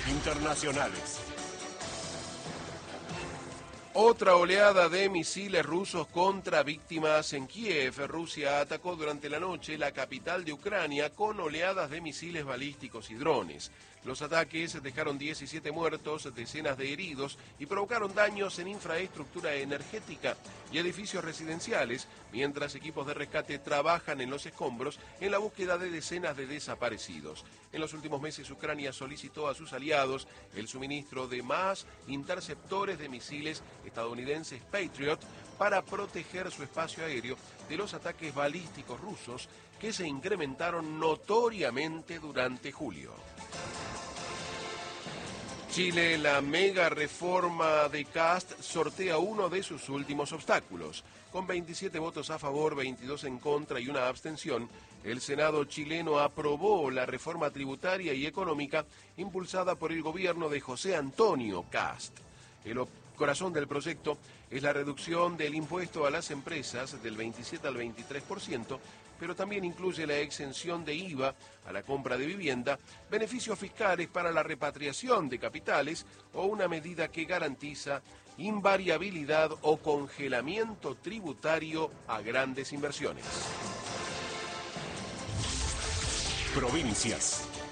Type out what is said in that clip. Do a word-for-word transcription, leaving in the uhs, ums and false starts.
internacionales. Otra oleada de misiles rusos contra víctimas en Kiev. Rusia atacó durante la noche la capital de Ucrania con oleadas de misiles balísticos y drones. Los ataques dejaron diecisiete muertos, decenas de heridos y provocaron daños en infraestructura energética y edificios residenciales, mientras equipos de rescate trabajan en los escombros en la búsqueda de decenas de desaparecidos. En los últimos meses, Ucrania solicitó a sus aliados el suministro de más interceptores de misiles estadounidenses Patriot para proteger su espacio aéreo de los ataques balísticos rusos que se incrementaron notoriamente durante julio. Chile, la mega reforma de Kast sortea uno de sus últimos obstáculos. Con veintisiete votos a favor, veintidós en contra y una abstención, el Senado chileno aprobó la reforma tributaria y económica impulsada por el gobierno de José Antonio Kast. El corazón del proyecto es la reducción del impuesto a las empresas del veintisiete al veintitrés por ciento, pero también incluye la exención de I V A a la compra de vivienda, beneficios fiscales para la repatriación de capitales o una medida que garantiza invariabilidad o congelamiento tributario a grandes inversiones. Provincias.